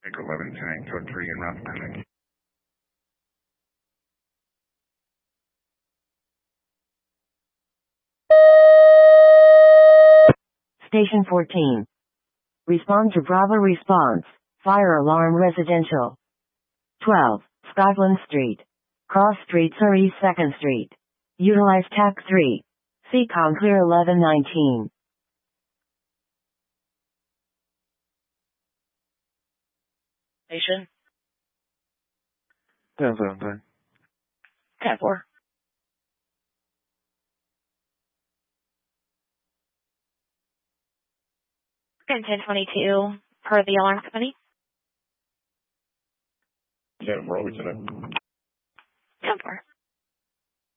Take 11 10 code 3 and route pending. Station 14. Respond to Bravo response. Fire alarm residential. 12, Scotland Street. Cross Street, Surrey 2nd Street. Utilize TAC 3. CCOM clear 1119. Station. 10-7-10. 10-4. 10-22 per the alarm company. 10-4, we said it. 10-4.